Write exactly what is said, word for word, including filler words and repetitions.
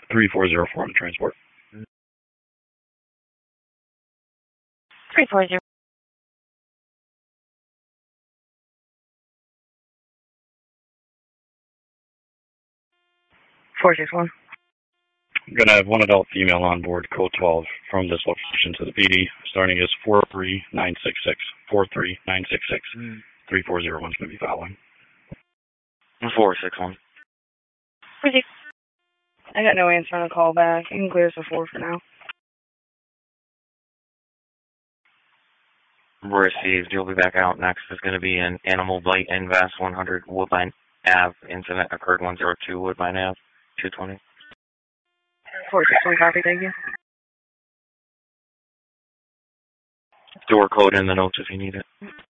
three four zero four on the transport. three four zero. four six one. I'm going to have one adult female on board, code twelve, from this location to the P D, starting as four three nine six six. four three nine six six. Mm. three four zero one is going to be following. four six one. Proceed. I got no answer on a call back. You can clear us a four for now. Received. You'll be back out. Next is going to be an animal bite in Vass one hundred Woodbine Ave. Incident occurred one oh two Woodbine Ave, two twenty. four six one, copy, thank you. Door code in the notes if you need it.